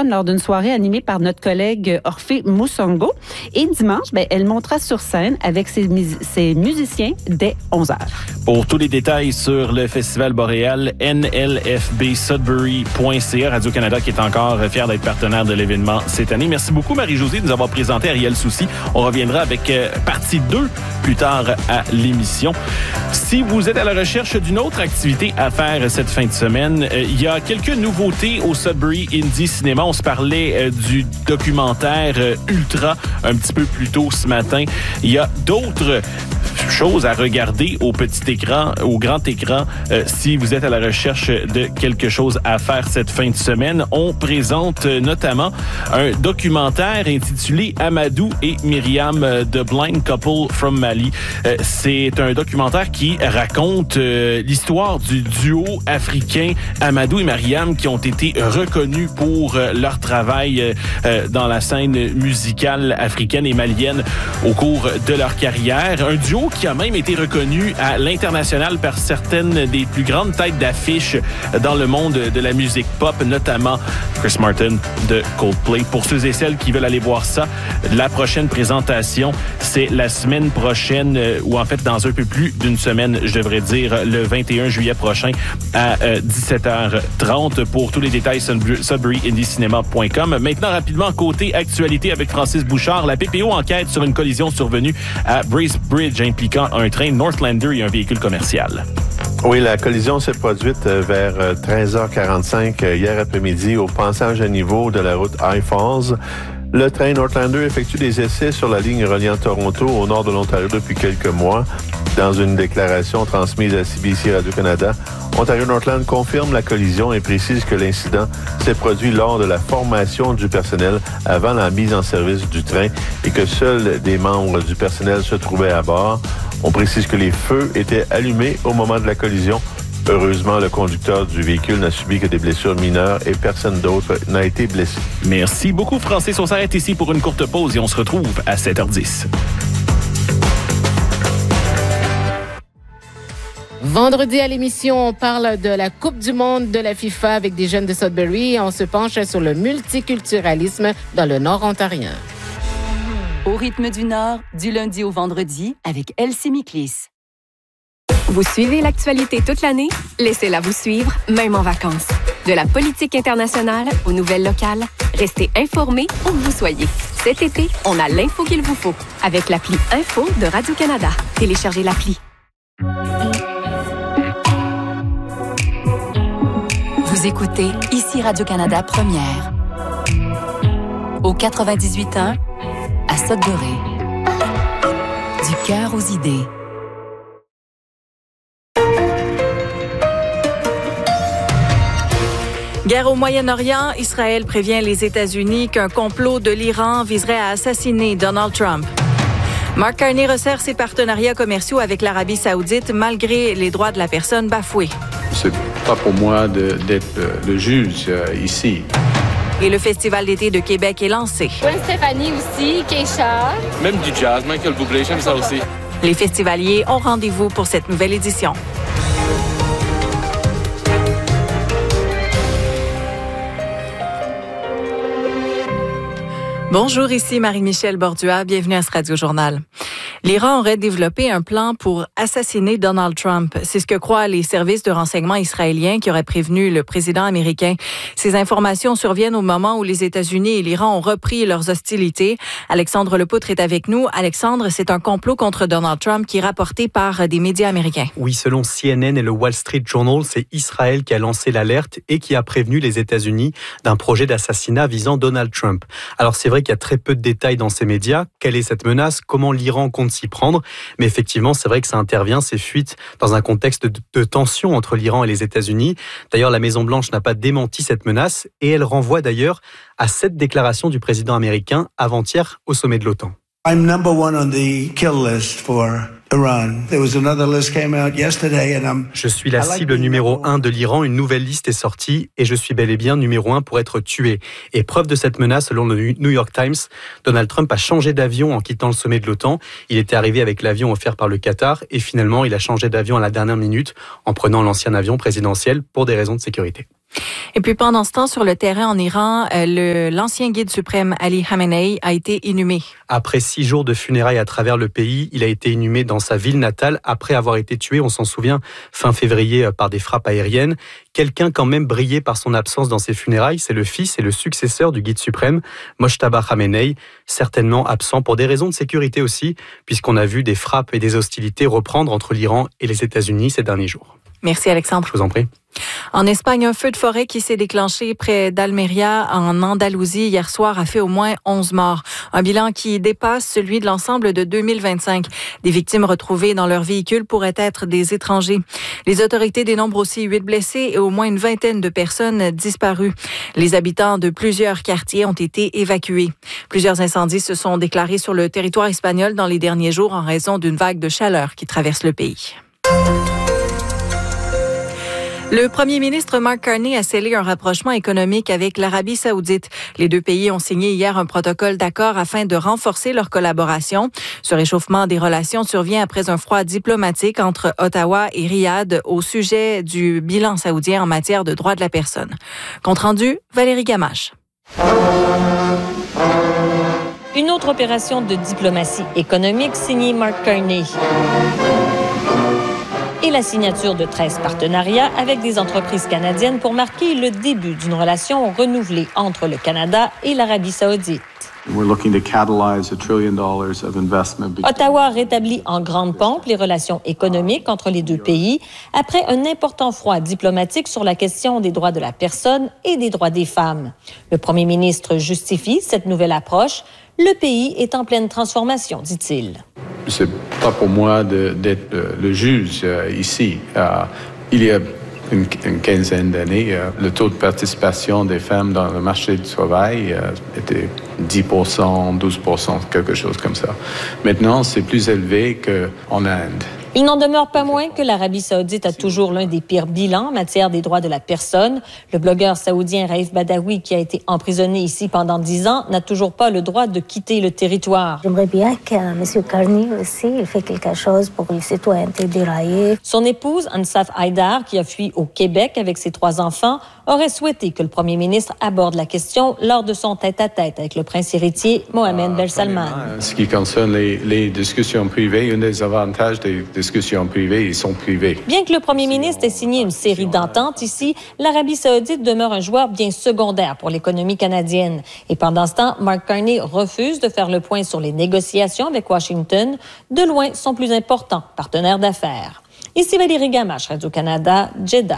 Washington lors d'une soirée animée par notre collègue Orphée Moussongo. Et dimanche, elle montera sur scène avec ses musiciens dès 11h. Pour tous les détails sur le Festival Boréal, nlfbsudbury.ca, Radio-Canada qui est encore fier d'être partenaire de l'événement cette année. Merci beaucoup Marie-Josée de nous avoir présenté Ariel Soucy. On reviendra avec partie 2 plus tard à l'émission. Si vous êtes à la recherche d'une autre activité à faire cette fin de semaine, il y a quelques nouveautés au Sudbury Indie Cinéma. On se parlait du documentaire Ultra un petit peu plus tôt ce matin. Il y a d'autres choses à regarder au petit écran, au grand écran, si vous êtes à la recherche de quelque chose à faire cette fin de semaine. On présente notamment un documentaire intitulé Amadou et Myriam, The Blind Couple from Mali. C'est un documentaire qui raconte l'histoire du duo africain Amadou et Myriam qui ont été reconnus pour leur travail dans la scène musicale africaine et malienne au cours de leur carrière. Un duo qui a même été reconnu à l'international par certaines des plus grandes têtes d'affiche dans le monde de la musique pop, notamment Chris Martin de Coldplay. Pour ceux et celles qui veulent aller voir ça, la prochaine présentation, c'est la semaine prochaine, ou en fait dans un peu plus d'une semaine, je devrais dire, le 21 juillet prochain à 17h30. Pour tous les détails, sudburyindiecinema.com. Maintenant, rapidement, côté actualité avec Francis Bouchard, la PPO enquête sur une collision survenue à Bracebridge impliquant un train Northlander et un véhicule commercial. Oui, la collision s'est produite vers 13h45 hier après-midi au passage à niveau de la route High Falls. Le train Northlander effectue des essais sur la ligne reliant Toronto au nord de l'Ontario depuis quelques mois. Dans une déclaration transmise à CBC Radio-Canada, Ontario Northland confirme la collision et précise que l'incident s'est produit lors de la formation du personnel avant la mise en service du train et que seuls des membres du personnel se trouvaient à bord. On précise que les feux étaient allumés au moment de la collision. Heureusement, le conducteur du véhicule n'a subi que des blessures mineures et personne d'autre n'a été blessé. Merci beaucoup, Francis. On s'arrête ici pour une courte pause et on se retrouve à 7h10. Vendredi à l'émission, on parle de la Coupe du monde de la FIFA avec des jeunes de Sudbury et on se penche sur le multiculturalisme dans le Nord ontarien. Au rythme du Nord, du lundi au vendredi avec Elsie Miklis. Vous suivez l'actualité toute l'année? Laissez-la vous suivre, même en vacances. De la politique internationale aux nouvelles locales, restez informés où que vous soyez. Cet été, on a l'info qu'il vous faut avec l'appli Info de Radio-Canada. Téléchargez l'appli. Vous écoutez ici Radio-Canada Première. Au 98.1 à Sudbury. Du cœur aux idées. Guerre au Moyen-Orient, Israël prévient les États-Unis qu'un complot de l'Iran viserait à assassiner Donald Trump. Mark Carney resserre ses partenariats commerciaux avec l'Arabie Saoudite malgré les droits de la personne bafoués. C'est pas pour moi d'être le juge ici. Et le Festival d'été de Québec est lancé. Gwen Stéphanie aussi, Keisha. Même du jazz, Michael Bublé, j'aime ça aussi. Les festivaliers ont rendez-vous pour cette nouvelle édition. Bonjour, ici Marie-Michel Bordua. Bienvenue à ce Radio-Journal. L'Iran aurait développé un plan pour assassiner Donald Trump. C'est ce que croient les services de renseignement israéliens qui auraient prévenu le président américain. Ces informations surviennent au moment où les États-Unis et l'Iran ont repris leurs hostilités. Alexandre Lepoutre est avec nous. Alexandre, c'est un complot contre Donald Trump qui est rapporté par des médias américains. Oui, selon CNN et le Wall Street Journal, c'est Israël qui a lancé l'alerte et qui a prévenu les États-Unis d'un projet d'assassinat visant Donald Trump. Alors c'est vrai qu'il y a très peu de détails dans ces médias. Quelle est cette menace? Comment l'Iran compte s'y prendre? Mais effectivement, c'est vrai que ça intervient, ces fuites, dans un contexte de tension entre l'Iran et les États-Unis. D'ailleurs, la Maison-Blanche n'a pas démenti cette menace et elle renvoie d'ailleurs à cette déclaration du président américain avant-hier au sommet de l'OTAN. I'm number one on the kill list for Iran. There was another list came out yesterday and Je suis la cible numéro 1 de l'Iran. Une nouvelle liste est sortie et je suis bel et bien numéro 1 pour être tué. Et preuve de cette menace, selon le New York Times, Donald Trump a changé d'avion en quittant le sommet de l'OTAN. Il était arrivé avec l'avion offert par le Qatar et finalement il a changé d'avion à la dernière minute en prenant l'ancien avion présidentiel pour des raisons de sécurité. Et puis pendant ce temps, sur le terrain en Iran, l'ancien guide suprême Ali Khamenei a été inhumé. Après 6 jours de funérailles à travers le pays, il a été inhumé dans sa ville natale après avoir été tué, on s'en souvient, fin février par des frappes aériennes. Quelqu'un quand même brillé par son absence dans ses funérailles, c'est le fils et le successeur du guide suprême, Mojtaba Khamenei, certainement absent pour des raisons de sécurité aussi, puisqu'on a vu des frappes et des hostilités reprendre entre l'Iran et les États-Unis ces derniers jours. Merci Alexandre. Je vous en prie. En Espagne, un feu de forêt qui s'est déclenché près d'Almeria, en Andalousie, hier soir, a fait au moins 11 morts. Un bilan qui dépasse celui de l'ensemble de 2025. Des victimes retrouvées dans leur véhicule pourraient être des étrangers. Les autorités dénombrent aussi 8 blessés et au moins une vingtaine de personnes disparues. Les habitants de plusieurs quartiers ont été évacués. Plusieurs incendies se sont déclarés sur le territoire espagnol dans les derniers jours en raison d'une vague de chaleur qui traverse le pays. Le premier ministre Mark Carney a scellé un rapprochement économique avec l'Arabie saoudite. Les deux pays ont signé hier un protocole d'accord afin de renforcer leur collaboration. Ce réchauffement des relations survient après un froid diplomatique entre Ottawa et Riyad au sujet du bilan saoudien en matière de droits de la personne. Compte rendu, Valérie Gamache. Une autre opération de diplomatie économique signée Mark Carney. Et la signature de 13 partenariats avec des entreprises canadiennes pour marquer le début d'une relation renouvelée entre le Canada et l'Arabie saoudite. Ottawa rétablit en grande pompe les relations économiques entre les deux pays après un important froid diplomatique sur la question des droits de la personne et des droits des femmes. Le premier ministre justifie cette nouvelle approche. Le pays est en pleine transformation, dit-il. C'est pas pour moi d'être le juge ici. Il y a une quinzaine d'années, le taux de participation des femmes dans le marché du travail était 10%, 12%, quelque chose comme ça. Maintenant, c'est plus élevé qu'en Inde. Il n'en demeure pas moins que l'Arabie saoudite a toujours l'un des pires bilans en matière des droits de la personne. Le blogueur saoudien Raif Badawi, qui a été emprisonné ici pendant 10 ans, n'a toujours pas le droit de quitter le territoire. J'aimerais bien que M. Carney aussi il fait quelque chose pour les citoyennetés déraillées. Son épouse, Ansaf Haïdar, qui a fui au Québec avec ses 3 enfants, aurait souhaité que le premier ministre aborde la question lors de son tête-à-tête avec le prince héritier Mohammed Ben Salman. Ce qui concerne les discussions privées, un des avantages des discussions privées, ils sont privés. Bien que le premier ministre ait signé une série d'ententes ici, l'Arabie saoudite demeure un joueur bien secondaire pour l'économie canadienne. Et pendant ce temps, Mark Carney refuse de faire le point sur les négociations avec Washington, de loin son plus important partenaire d'affaires. Ici Valérie Gamache, Radio-Canada, Jeddah.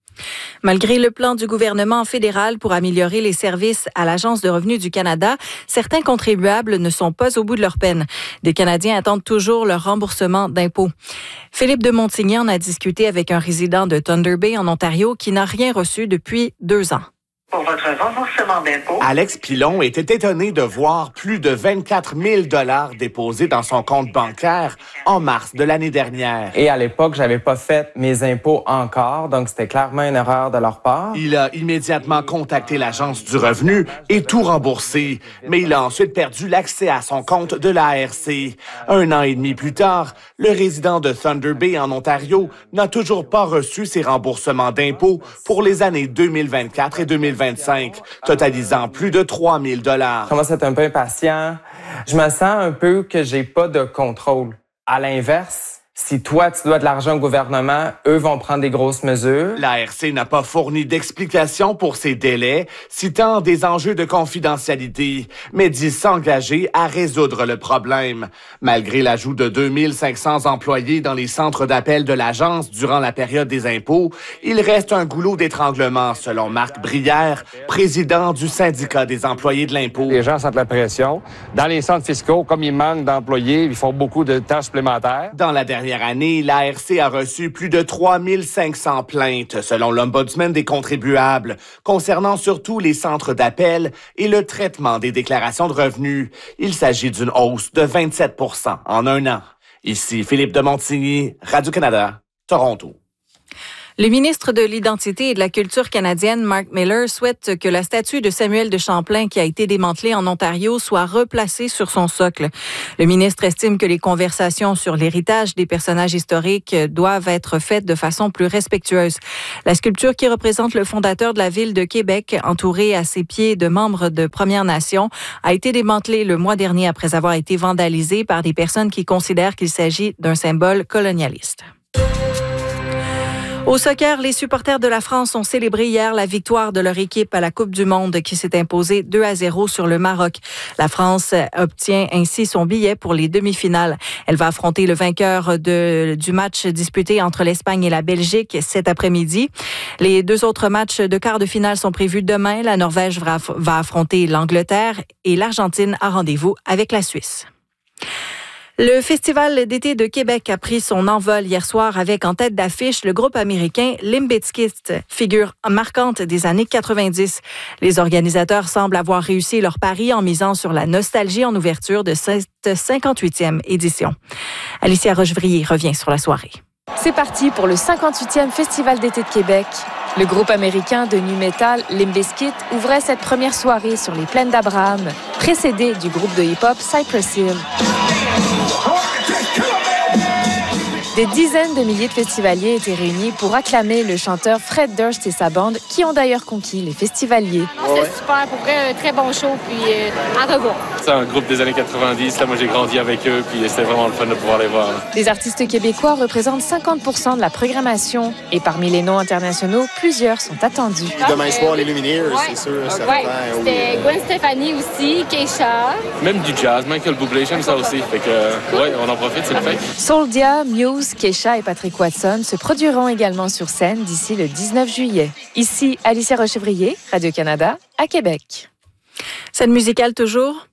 Malgré le plan du gouvernement fédéral pour améliorer les services à l'Agence de revenus du Canada, certains contribuables ne sont pas au bout de leur peine. Des Canadiens attendent toujours leur remboursement d'impôts. Philippe de Montigny en a discuté avec un résident de Thunder Bay en Ontario qui n'a rien reçu depuis 2 ans. Pour votre remboursement d'impôts. Alex Pilon était étonné de voir plus de 24 000 $ déposés dans son compte bancaire en mars de l'année dernière. Et à l'époque, j'avais pas fait mes impôts encore, donc c'était clairement une erreur de leur part. Il a immédiatement contacté l'Agence du revenu et tout remboursé, mais il a ensuite perdu l'accès à son compte de l'ARC. 1 an et demi plus tard, le résident de Thunder Bay en Ontario n'a toujours pas reçu ses remboursements d'impôts pour les années 2024 et 2025, totalisant plus de 3 000 $. Je commence à être un peu impatient. Je me sens un peu que j'ai pas de contrôle. À l'inverse, si toi, tu dois de l'argent au gouvernement, eux vont prendre des grosses mesures. L'ARC n'a pas fourni d'explication pour ces délais, citant des enjeux de confidentialité, mais dit s'engager à résoudre le problème. Malgré l'ajout de 2500 employés dans les centres d'appel de l'agence durant la période des impôts, il reste un goulot d'étranglement, selon Marc Brière, président du syndicat des employés de l'impôt. Les gens sentent la pression. Dans les centres fiscaux, comme il manque d'employés, ils font beaucoup de tâches supplémentaires. Dans la dernière année, l'ARC a reçu plus de 3 500 plaintes, selon l'Ombudsman des contribuables, concernant surtout les centres d'appel et le traitement des déclarations de revenus. Il s'agit d'une hausse de 27 % en 1 an. Ici Philippe de Montigny, Radio-Canada, Toronto. Le ministre de l'Identité et de la Culture canadienne, Mark Miller, souhaite que la statue de Samuel de Champlain, qui a été démantelée en Ontario, soit replacée sur son socle. Le ministre estime que les conversations sur l'héritage des personnages historiques doivent être faites de façon plus respectueuse. La sculpture qui représente le fondateur de la ville de Québec, entourée à ses pieds de membres de Premières Nations, a été démantelée le mois dernier après avoir été vandalisée par des personnes qui considèrent qu'il s'agit d'un symbole colonialiste. Au soccer, les supporters de la France ont célébré hier la victoire de leur équipe à la Coupe du Monde qui s'est imposée 2-0 sur le Maroc. La France obtient ainsi son billet pour les demi-finales. Elle va affronter le vainqueur du match disputé entre l'Espagne et la Belgique cet après-midi. Les deux autres matchs de quart de finale sont prévus demain. La Norvège va affronter l'Angleterre et l'Argentine a rendez-vous avec la Suisse. Le Festival d'été de Québec a pris son envol hier soir avec en tête d'affiche le groupe américain Limp Bizkit, figure marquante des années 90. Les organisateurs semblent avoir réussi leur pari en misant sur la nostalgie en ouverture de cette 58e édition. Alicia Rochevrier revient sur la soirée. C'est parti pour le 58e Festival d'été de Québec. Le groupe américain de nu metal Limp Bizkit ouvrait cette première soirée sur les plaines d'Abraham, précédé du groupe de hip-hop Cypress Hill. Des dizaines de milliers de festivaliers étaient réunis pour acclamer le chanteur Fred Durst et sa bande, qui ont d'ailleurs conquis les festivaliers. C'était super, pour vrai, un très bon show, puis à revoir. C'est un groupe des années 90, là, moi j'ai grandi avec eux, puis c'était vraiment le fun de pouvoir les voir. Les artistes québécois représentent 50% de la programmation, et parmi les noms internationaux, plusieurs sont attendus. Demain soir, les Lumineers, c'est sûr, ça va. C'était Gwen Stefani aussi, Keisha. Même du jazz, Michael Bublé, j'aime ça aussi, fait que, ouais, on en profite, c'est le fait. Souldia, Muse, Keisha et Patrick Watson se produiront également sur scène d'ici le 19 juillet. Ici, Alicia Rochevrier, Radio-Canada, à Québec. Scène musicale toujours.